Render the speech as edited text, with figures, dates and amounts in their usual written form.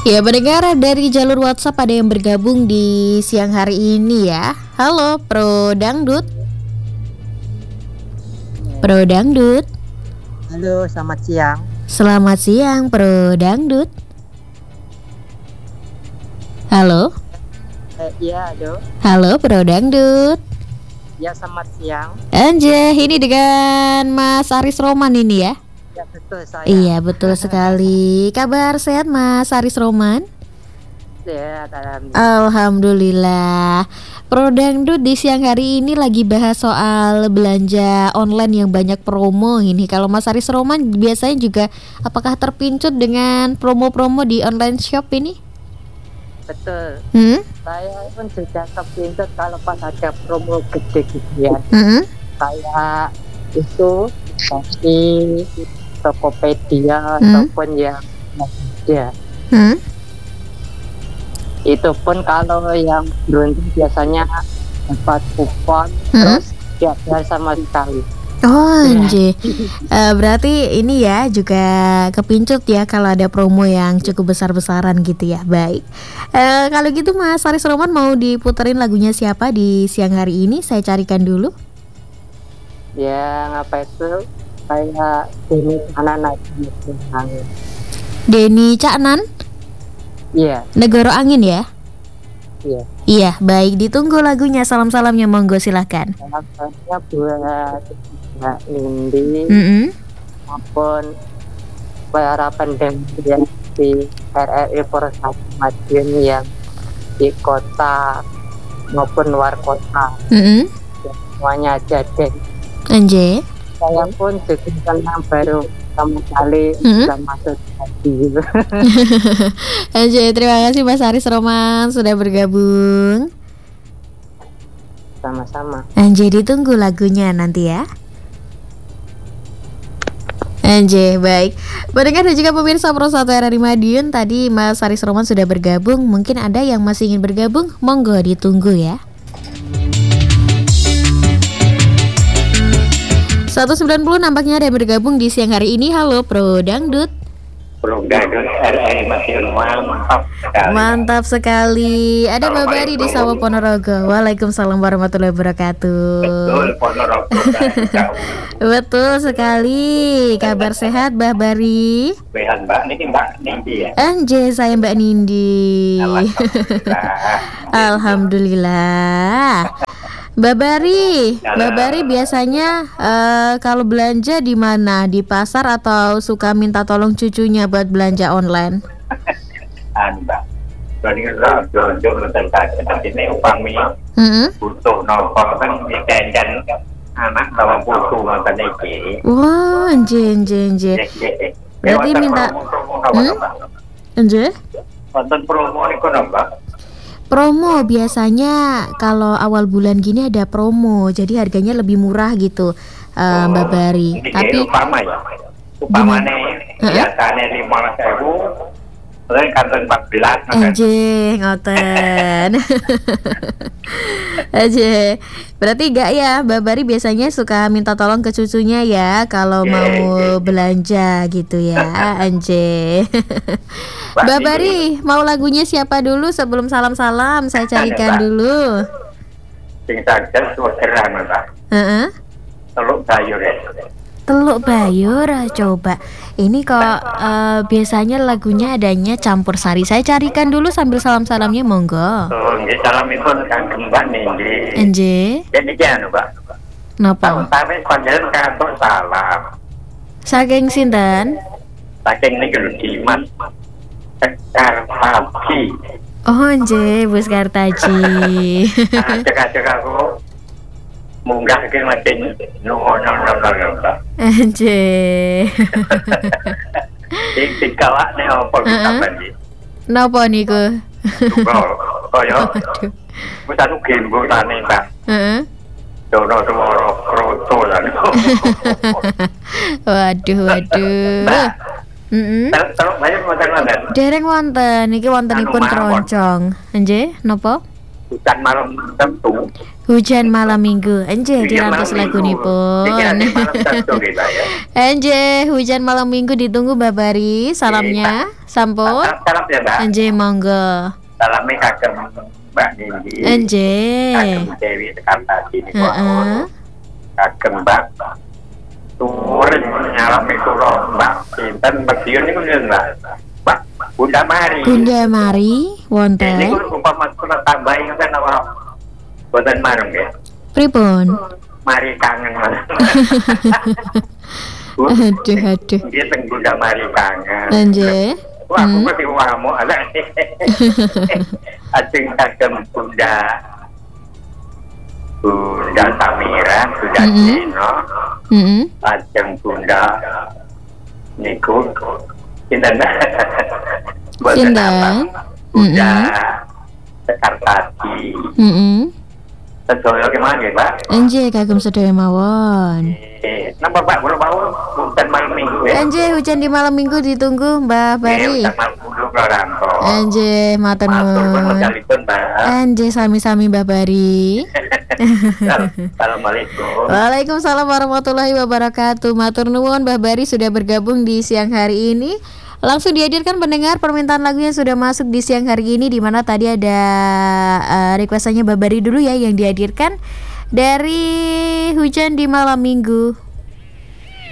Ya, pendengar dari jalur WhatsApp ada yang bergabung di siang hari ini ya. Halo, Pro Dangdut. Pro Dangdut. Halo, selamat siang. Selamat siang, Pro Dangdut. Halo. Iya, halo. Halo, Pro Dangdut. Ya, selamat siang. Anjay, ini dengan Mas Aris Roman ini ya? Ya, betul saya. Iya, betul sekali. Kabar sehat Mas Aris Roman? Sehat, alhamdulillah. Alhamdulillah. Pro Dangdut di siang hari ini lagi bahas soal belanja online yang banyak promo ini. Kalau Mas Aris Roman biasanya juga apakah terpincut dengan promo-promo di online shop ini? Betul. Hmm? Saya pun juga kepincut kalau pas ada promo gede gitu ya. Kayak itu pasti Tokopedia ataupun yang ada. Itu pun kalau yang beruntung biasanya dapat kupon terus tidak bayar sama sekali. Oh, anjir. Berarti ini ya juga kepincut ya kalau ada promo yang cukup besar-besaran gitu ya. Baik. Kalau gitu Mas Aris Roman mau diputerin lagunya siapa di siang hari ini? Saya carikan dulu. Ya, ngapa itu? Kayak Denny Caknan aja. Denny Caknan? Iya. Negoro Angin ya? Iya. Iya, baik, ditunggu lagunya. Salam-salamnya monggo silahkan. Salamnya buat Mbak Nindi maupun para pendengar yang di RRI Polrestabes Madiun yang di kota maupun luar kota. Semuanya aja deh. Anjay. Saya pun juga senang baru pertama kali bisa masuk tadi. Anjay, terima kasih Mas Aris Roman sudah bergabung. Sama-sama. Anjay, ditunggu lagunya nanti ya. Anjay, baik. Pendengar dan juga pemirsa Pro 1 RRI Madiun, tadi Mas Aris Roman sudah bergabung. Mungkin ada yang masih ingin bergabung, monggo ditunggu ya. 190 nampaknya ada yang bergabung di siang hari ini. Halo Pro Dangdut. Pro Dangdut RRI Madiun, mantap sekali. Mantap sekali. Ada Mbak Bari di Sawah Ponorogo. Waalaikumsalam warahmatullahi wabarakatuh. Betul, Ponorogo. Betul sekali. Kabar sehat Mbak Bari? Sehat Mbak, ini Mbak Nindi ya. Anjay, saya Mbak Nindi. Alhamdulillah. Mbak Bari biasanya kalau belanja di mana? Di pasar atau suka minta tolong cucunya buat belanja online? Mbak, bandingin belanja tentang ini upami butuh nongkrong kan dikencan anak sama putu nonton iki. Wah, anjir. Berarti minta anjir? Nonton promo itu Mbak. Promo biasanya kalau awal bulan gini ada promo, jadi harganya lebih murah gitu, Mbak Bari. Tapi upama ya, upamane biasanya 15.000, terus kantor 14. Anjing, ngoten. Aja. Berarti enggak ya, Mbak Bari biasanya suka minta tolong ke cucunya ya kalau mau belanja gitu ya, anjing. Mbak Bari, mau lagunya siapa dulu sebelum salam-salam? Saya carikan dulu. Sing saja suweran, Mbak. Teluk Bayur ya. Teluk Bayur, coba. Ini kok biasanya lagunya adanya campur sari. Saya carikan dulu sambil salam-salamnya, monggo. Nggih, salamipun kangge Mbak Nindi. Enje. Jadi jan, Mbak. Napa? Tapi panjenengan kantuk salam. Saking sinten? Saking niku lho Dimas. Sekar Pagi. Oh, enje, Bus Kartaji. Cek aku munggah ke matin nuhono. Enje. Iki kawak nek opo sampean iki. Napa niku? Kaya wis anu gembotane, Mbak. Dono semoro kroto lan. Waduh. Teluk Bayur wonten. Dereng wonten, niki wontenipun Anu mawon. keroncong. Nggih, napa? hujan malam Sabtu. Hujan malam minggu. Anje dirantos lagu nih pun. Anje hujan malam minggu ditunggu Mbak Bari. Salamnya sampun. Salam ya Mbak. Anje monggo. Salamnya kagem Mbak Nindi. Anje. Kagem Dewi tekan tadi nih kagem Mbak. Turun ngalami turun Mbak. Sinten Madiun niku Mbak. Mbak Bunda Mari. Bunda Mari wonten. Ini umpama kula tambahi ngoten apa? Boten marem nggih. Pripun? Mari kangen malah. Aduh. Dia teng Bunda Mari kangen. Anje. Wah, aku mesti wamu ala. Ajeng kagem Bunda Samira sudah dino. Ajeng Bunda niku sinten? Sinten? Bunda Sekartati. Sedaya kemana Pak? Anje kagem sedaya mawon. Napa Pak kula mau hujan malam minggu ya? Anje hujan di malam minggu ditunggu Mbak Bari. Anje matur nuwun. Anje sami-sami Mbak Bari. Assalamualaikum. Waalaikumsalam warahmatullahi wabarakatuh. Matur nuwun Mbak Bari sudah bergabung di siang hari ini. Langsung dihadirkan pendengar permintaan lagu yang sudah masuk di siang hari ini, di mana tadi ada requestannya Mbak Bari dulu ya yang dihadirkan dari Hujan di Malam Minggu.